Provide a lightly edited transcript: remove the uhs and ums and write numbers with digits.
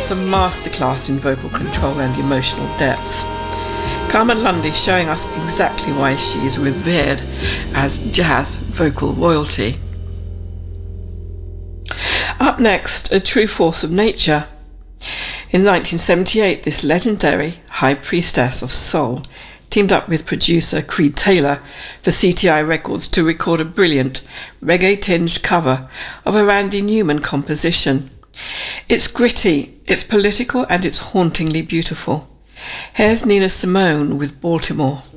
That's a masterclass in vocal control and emotional depth. Carmen Lundy showing us exactly why she is revered as jazz vocal royalty. Up next, a true force of nature. In 1978, this legendary high priestess of soul teamed up with producer Creed Taylor for CTI Records to record a brilliant reggae-tinged cover of a Randy Newman composition. It's gritty, it's political, and it's hauntingly beautiful. Here's Nina Simone with Baltimore.